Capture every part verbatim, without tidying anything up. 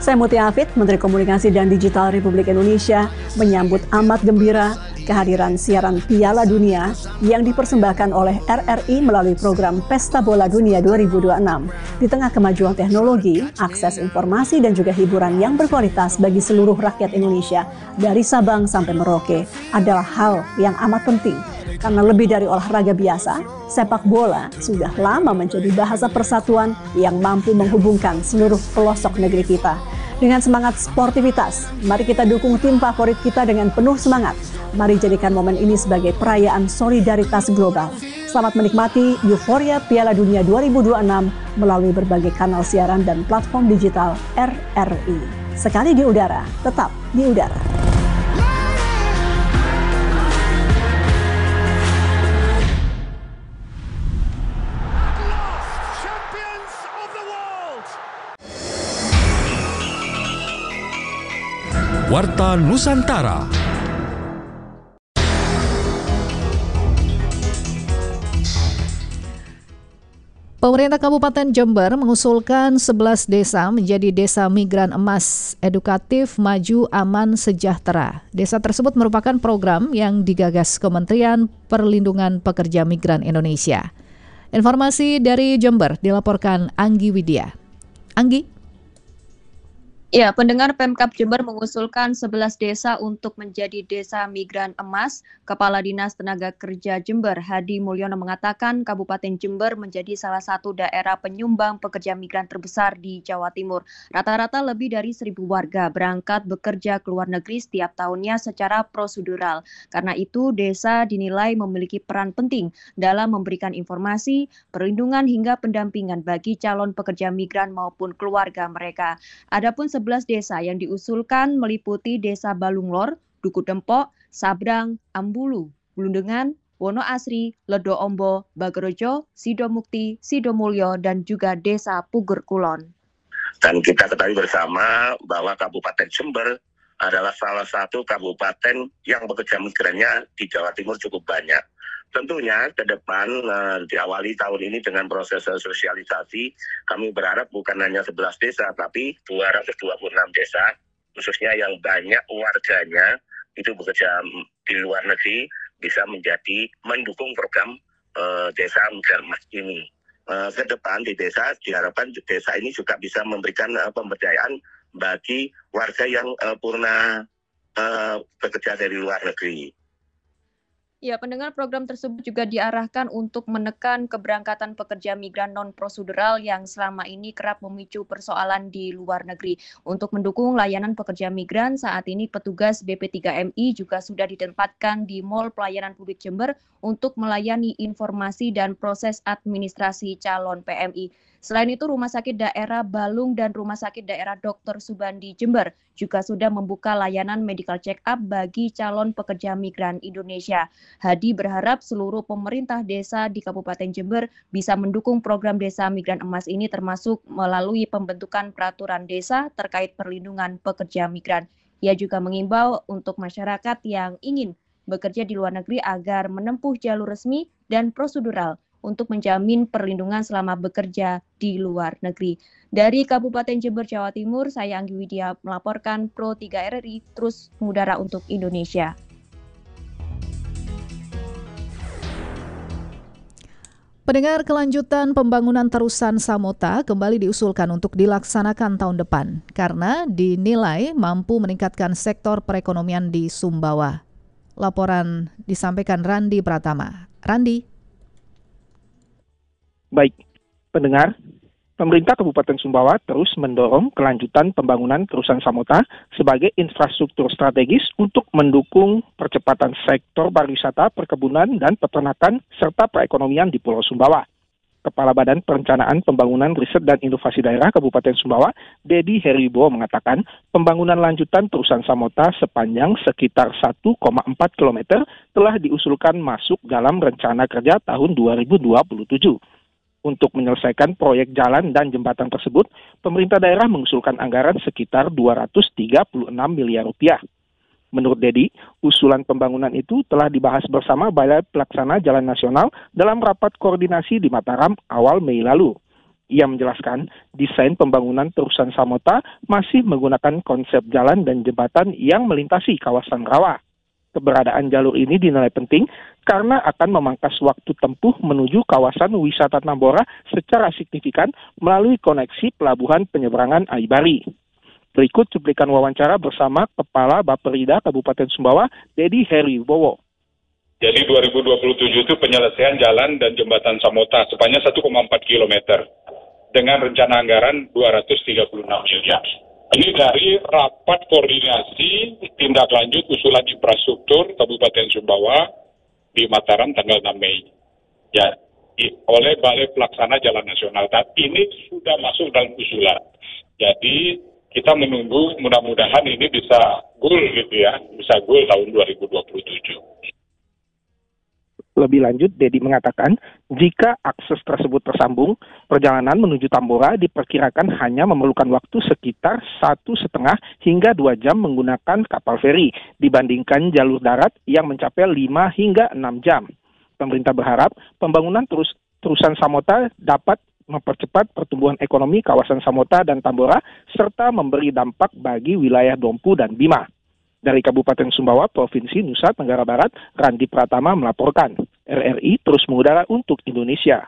Saya Mutia Hafid, Menteri Komunikasi dan Digital Republik Indonesia, menyambut amat gembira kehadiran siaran Piala Dunia yang dipersembahkan oleh R R I melalui program Pesta Bola Dunia dua ribu dua puluh enam. Di tengah kemajuan teknologi, akses informasi dan juga hiburan yang berkualitas bagi seluruh rakyat Indonesia dari Sabang sampai Merauke adalah hal yang amat penting. Karena lebih dari olahraga biasa, sepak bola sudah lama menjadi bahasa persatuan yang mampu menghubungkan seluruh pelosok negeri kita. Dengan semangat sportivitas, mari kita dukung tim favorit kita dengan penuh semangat. Mari jadikan momen ini sebagai perayaan solidaritas global. Selamat menikmati euforia Piala Dunia dua ribu dua puluh enam melalui berbagai kanal siaran dan platform digital R R I. Sekali di udara, tetap di udara. Warta Nusantara. Pemerintah Kabupaten Jember mengusulkan sebelas desa menjadi desa migran emas, edukatif, maju, aman, sejahtera. Desa tersebut merupakan program yang digagas Kementerian Perlindungan Pekerja Migran Indonesia. Informasi dari Jember dilaporkan Anggi Widya. Anggi? Ya, pendengar, Pemkab Jember mengusulkan sebelas desa untuk menjadi desa migran emas. Kepala Dinas Tenaga Kerja Jember, Hadi Mulyono, mengatakan Kabupaten Jember menjadi salah satu daerah penyumbang pekerja migran terbesar di Jawa Timur. Rata-rata lebih dari seribu warga berangkat bekerja ke luar negeri setiap tahunnya secara prosedural. Karena itu, desa dinilai memiliki peran penting dalam memberikan informasi, perlindungan hingga pendampingan bagi calon pekerja migran maupun keluarga mereka. Adapun sebelas desa yang diusulkan meliputi Desa Balunglor, Duku Dempok, Sabrang, Ambulu, Blundengan, Wonoasri, Ledo Ombo, Bagerejo, Sidomukti, Sidomulyo, dan juga Desa Puger Kulon. Dan kita ketahui bersama bahwa Kabupaten Jember adalah salah satu kabupaten yang pekerja migrannya di Jawa Timur cukup banyak. Tentunya ke depan uh, diawali tahun ini dengan proses sosialisasi, kami berharap bukan hanya sebelas desa, tapi dua ratus dua puluh enam desa, khususnya yang banyak warganya itu bekerja di luar negeri, bisa menjadi mendukung program uh, desa migran emas ini. Uh, ke depan di desa, diharapkan desa ini juga bisa memberikan uh, pemberdayaan bagi warga yang uh, purna uh, bekerja dari luar negeri. Ya, pendengar, program tersebut juga diarahkan untuk menekan keberangkatan pekerja migran non-prosedural yang selama ini kerap memicu persoalan di luar negeri. Untuk mendukung layanan pekerja migran, saat ini petugas B P tiga M I juga sudah ditempatkan di Mall Pelayanan Publik Jember untuk melayani informasi dan proses administrasi calon P M I. Selain itu, Rumah Sakit Daerah Balung dan Rumah Sakit Daerah Dokter Subandi Jember juga sudah membuka layanan medical check-up bagi calon pekerja migran Indonesia. Hadi berharap seluruh pemerintah desa di Kabupaten Jember bisa mendukung program Desa Migran Emas ini, termasuk melalui pembentukan peraturan desa terkait perlindungan pekerja migran. Ia juga mengimbau untuk masyarakat yang ingin bekerja di luar negeri agar menempuh jalur resmi dan prosedural untuk menjamin perlindungan selama bekerja di luar negeri. Dari Kabupaten Jember, Jawa Timur, saya Anggi Widya melaporkan Pro tiga R R I terus mengudara untuk Indonesia. Pendengar, kelanjutan pembangunan Terusan Samota kembali diusulkan untuk dilaksanakan tahun depan karena dinilai mampu meningkatkan sektor perekonomian di Sumbawa. Laporan disampaikan Randi Pratama. Randi. Baik, pendengar, pemerintah Kabupaten Sumbawa terus mendorong kelanjutan pembangunan Terusan Samota sebagai infrastruktur strategis untuk mendukung percepatan sektor pariwisata, perkebunan, dan peternakan, serta perekonomian di Pulau Sumbawa. Kepala Badan Perencanaan Pembangunan Riset dan Inovasi Daerah Kabupaten Sumbawa, Dedi Heribo, mengatakan pembangunan lanjutan Terusan Samota sepanjang sekitar satu koma empat kilometer telah diusulkan masuk dalam rencana kerja tahun dua ribu dua puluh tujuh. Untuk menyelesaikan proyek jalan dan jembatan tersebut, pemerintah daerah mengusulkan anggaran sekitar dua ratus tiga puluh enam miliar rupiah. Menurut Dedi, usulan pembangunan itu telah dibahas bersama Balai Pelaksana Jalan Nasional dalam rapat koordinasi di Mataram awal Mei lalu. Ia menjelaskan, desain pembangunan terusan Samota masih menggunakan konsep jalan dan jembatan yang melintasi kawasan rawa. Keberadaan jalur ini dinilai penting karena akan memangkas waktu tempuh menuju kawasan wisata Tambora secara signifikan melalui koneksi pelabuhan penyeberangan Aibari. Berikut cuplikan wawancara bersama Kepala Bapperida Kabupaten Sumbawa, Dedi Heribowo. Jadi dua ribu dua puluh tujuh itu penyelesaian jalan dan jembatan Samota sepanjang satu koma empat kilometer dengan rencana anggaran dua ratus tiga puluh enam miliar. Ini dari rapat koordinasi tindak lanjut usulan infrastruktur Kabupaten Sumbawa di Mataram tanggal enam Mei. Ya, oleh Balai Pelaksana Jalan Nasional. Dan ini sudah masuk dalam usulan. Jadi kita menunggu mudah-mudahan ini bisa goal gitu ya, bisa goal tahun dua ribu dua puluh tujuh. Lebih lanjut, Dedi mengatakan, jika akses tersebut tersambung, perjalanan menuju Tambora diperkirakan hanya memerlukan waktu sekitar satu setengah hingga dua jam menggunakan kapal feri, dibandingkan jalur darat yang mencapai lima hingga enam jam. Pemerintah berharap pembangunan terus terusan Samota dapat mempercepat pertumbuhan ekonomi kawasan Samota dan Tambora, serta memberi dampak bagi wilayah Dompu dan Bima. Dari Kabupaten Sumbawa, Provinsi Nusa Tenggara Barat, Randi Pratama melaporkan. R R I terus mengudara untuk Indonesia.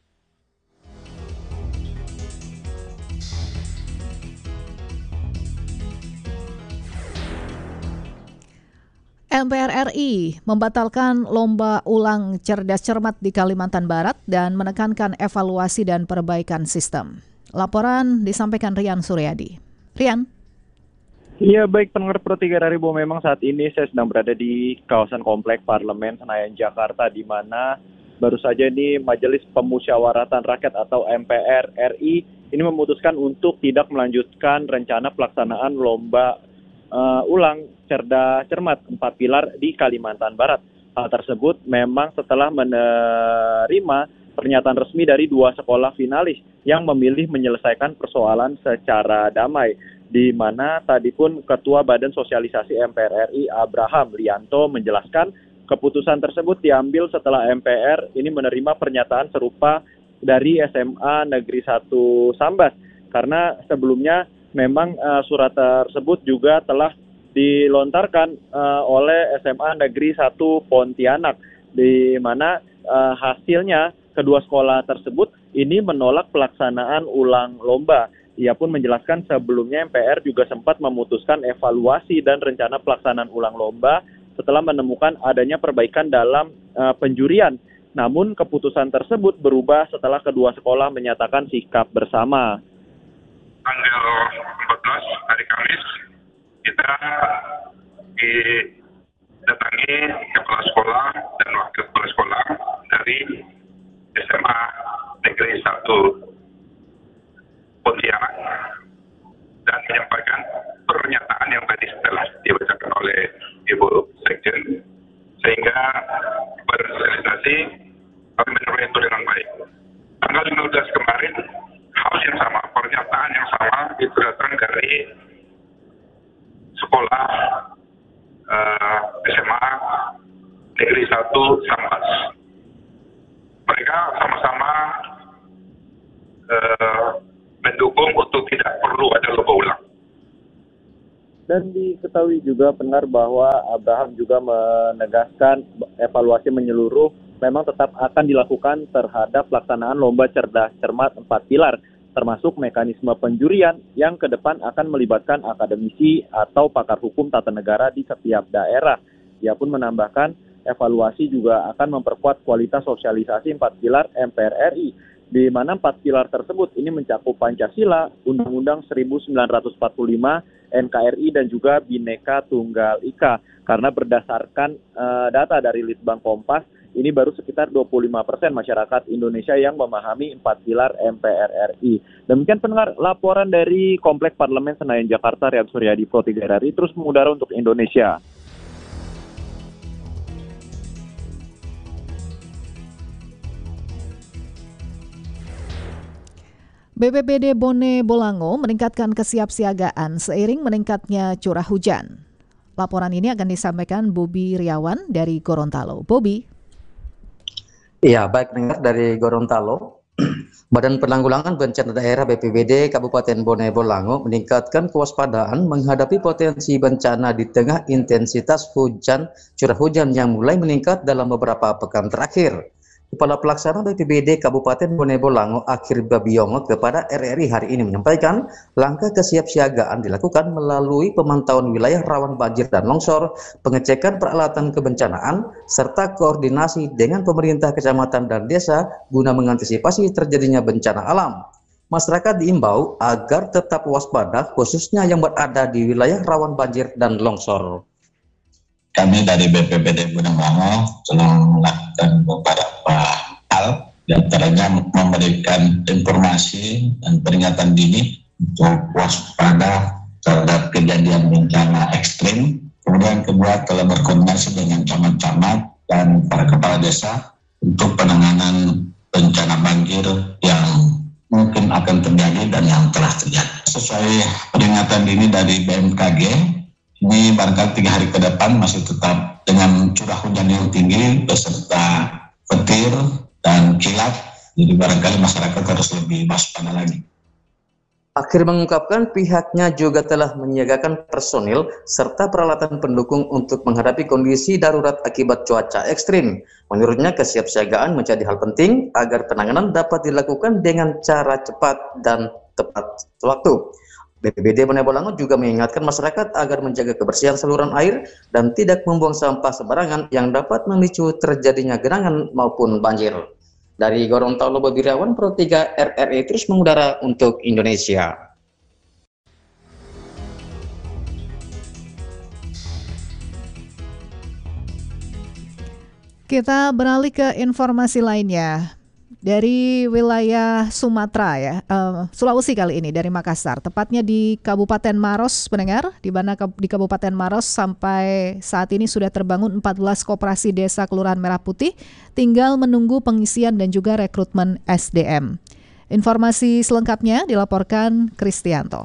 M P R R I membatalkan lomba ulang cerdas cermat di Kalimantan Barat dan menekankan evaluasi dan perbaikan sistem. Laporan disampaikan Rian Suryadi. Rian. Iya, baik pendengar Pro tiga Ribu, memang saat ini saya sedang berada di kawasan Komplek Parlemen Senayan, Jakarta, di mana baru saja ini Majelis Pemusyawaratan Rakyat atau M P R R I ini memutuskan untuk tidak melanjutkan rencana pelaksanaan lomba uh, ulang cerdas cermat empat pilar di Kalimantan Barat. Hal tersebut memang setelah menerima pernyataan resmi dari dua sekolah finalis yang memilih menyelesaikan persoalan secara damai, di mana tadi pun Ketua Badan Sosialisasi M P R R I Abraham Lianto menjelaskan keputusan tersebut diambil setelah M P R ini menerima pernyataan serupa dari S M A Negeri satu Sambas, karena sebelumnya memang uh, surat tersebut juga telah dilontarkan uh, oleh S M A Negeri satu Pontianak, di mana uh, hasilnya kedua sekolah tersebut ini menolak pelaksanaan ulang lomba. Ia pun menjelaskan sebelumnya M P R juga sempat memutuskan evaluasi dan rencana pelaksanaan ulang lomba setelah menemukan adanya perbaikan dalam uh, penjurian. Namun keputusan tersebut berubah setelah kedua sekolah menyatakan sikap bersama. Tanggal empat belas hari Kamis kita didatangi kepala sekolah dan wakil kepala sekolah dari S M A Negeri satu Pontianak dan menyampaikan pernyataan yang tadi setelah dibacakan oleh Ibu Sekjen, sehingga bersosialisasi kami menerima itu dengan baik. Tanggal lima belas kemarin hal yang sama, pernyataan yang sama itu datang dari sekolah uh, S M A Negeri satu Sambas. Mereka sama-sama uh, mendukung untuk tidak perlu ada lomba ulang. Dan diketahui juga pendengar bahwa Abraham juga menegaskan evaluasi menyeluruh memang tetap akan dilakukan terhadap pelaksanaan lomba cerdas cermat empat pilar, termasuk mekanisme penjurian yang ke depan akan melibatkan akademisi atau pakar hukum tata negara di setiap daerah. Ia pun menambahkan evaluasi juga akan memperkuat kualitas sosialisasi empat pilar M P R R I, di mana empat pilar tersebut ini mencakup Pancasila, Undang-Undang seribu sembilan ratus empat puluh lima, N K R I, dan juga Bhinneka Tunggal Ika. Karena berdasarkan uh, data dari Litbang Kompas, ini baru sekitar dua puluh lima persen masyarakat Indonesia yang memahami empat pilar M P R R I. Demikian pendengar laporan dari Komplek Parlemen Senayan, Jakarta, Rian Suryadi, Pro tiga R I, terus mengudara untuk Indonesia. B P B D Bone Bolango meningkatkan kesiapsiagaan seiring meningkatnya curah hujan. Laporan ini akan disampaikan Bobi Riawan dari Gorontalo. Bobi. Iya, baik dengar dari Gorontalo. Badan Penanggulangan Bencana Daerah B P B D Kabupaten Bone Bolango meningkatkan kewaspadaan menghadapi potensi bencana di tengah intensitas hujan curah hujan yang mulai meningkat dalam beberapa pekan terakhir. Kepala Pelaksana B P B D Kabupaten Bone Bolango Akhir Babiongo kepada R R I hari ini menyampaikan langkah kesiapsiagaan dilakukan melalui pemantauan wilayah rawan banjir dan longsor, pengecekan peralatan kebencanaan, serta koordinasi dengan pemerintah kecamatan dan desa guna mengantisipasi terjadinya bencana alam. Masyarakat diimbau agar tetap waspada khususnya yang berada di wilayah rawan banjir dan longsor. Kami dari B P B D Bone Bolango telah melakukan beberapa hal, di antaranya memberikan informasi dan peringatan dini untuk waspada terhadap kejadian bencana ekstrim. Kemudian kedua telah berkoordinasi dengan camat-camat dan para kepala desa untuk penanganan bencana banjir yang mungkin akan terjadi dan yang telah terjadi. Sesuai peringatan dini dari B M K G, ini barangkali tiga hari ke depan masih tetap dengan curah hujan yang tinggi beserta petir dan kilat, jadi barangkali masyarakat harus lebih waspada lagi. Akhir mengungkapkan pihaknya juga telah menyiagakan personil serta peralatan pendukung untuk menghadapi kondisi darurat akibat cuaca ekstrim. Menurutnya kesiapsiagaan menjadi hal penting agar penanganan dapat dilakukan dengan cara cepat dan tepat waktu. B P B D Bone Bolango juga mengingatkan masyarakat agar menjaga kebersihan saluran air dan tidak membuang sampah sembarangan yang dapat memicu terjadinya genangan maupun banjir. Dari Gorontalo, Bobi Irawan, Pro tiga R R I terus mengudara untuk Indonesia. Kita beralih ke informasi lainnya. Dari wilayah Sumatera ya, uh, Sulawesi kali ini dari Makassar, tepatnya di Kabupaten Maros, pendengar, di mana di Kabupaten Maros sampai saat ini sudah terbangun empat belas koperasi desa Kelurahan Merah Putih, tinggal menunggu pengisian dan juga rekrutmen S D M. Informasi selengkapnya dilaporkan Kristianto.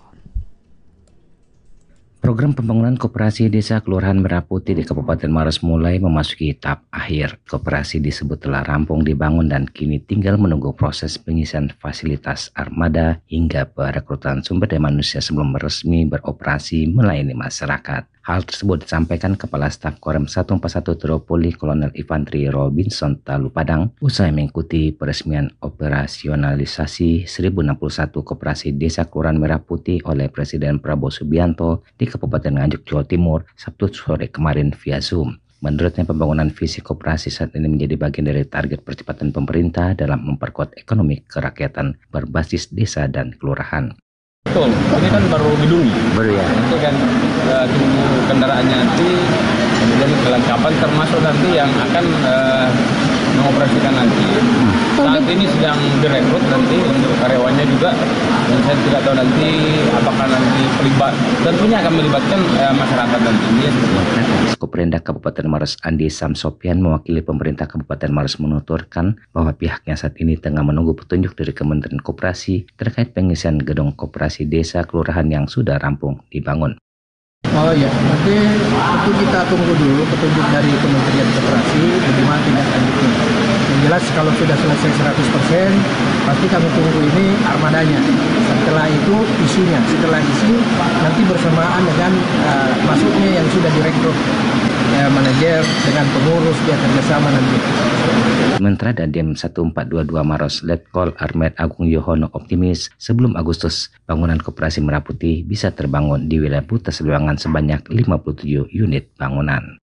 Program pembangunan koperasi desa Kelurahan Merah Putih di Kabupaten Maros mulai memasuki tahap akhir. Koperasi disebut telah rampung dibangun dan kini tinggal menunggu proses pengisian fasilitas armada hingga perekrutan sumber daya manusia sebelum resmi beroperasi melayani masyarakat. Hal tersebut disampaikan Kepala Staf Korem seratus empat puluh satu Tropoli Kolonel Infantri Robinson Talu Padang usai mengikuti peresmian operasionalisasi seribu enam puluh satu koperasi desa Kelurahan Merah Putih oleh Presiden Prabowo Subianto di Kabupaten Nganjuk, Jawa Timur, Sabtu sore kemarin via Zoom. Menurutnya pembangunan visi koperasi saat ini menjadi bagian dari target percepatan pemerintah dalam memperkuat ekonomi kerakyatan berbasis desa dan kelurahan. Betul, ini kan baru gedung, baru ya. Nanti kan uh, tunggu kendaraannya nanti, kemudian kelengkapan termasuk nanti yang akan uh, mengoperasikan nanti. Saat ini sedang direkrut nanti untuk karyawannya juga, dan saya tidak tahu nanti apakah nanti terlibat. Tentunya akan melibatkan uh, masyarakat nantinya. Koprendak Kabupaten Maros Andi Samsopyan mewakili pemerintah Kabupaten Maros menuturkan bahwa pihaknya saat ini tengah menunggu petunjuk dari Kementerian Koperasi terkait pengisian gedung koperasi desa kelurahan yang sudah rampung dibangun. Oh iya, nanti itu kita tunggu dulu petunjuk dari Kementerian Koperasi bagaimana tindak lanjutnya. Yang jelas kalau sudah selesai seratus persen pasti kami tunggu ini armadanya. Setelah itu isinya, setelah isi nanti bersamaan dengan uh, masuknya yang sudah direkrut ya, manajer dengan pengurus dia kerjasama nanti. Sementara Dandim satu empat dua dua Maros Letkol Armet Agung Yohono optimis sebelum Agustus bangunan koperasi Merah Putih bisa terbangun di wilayah Buta Seluangan sebanyak lima puluh tujuh unit bangunan.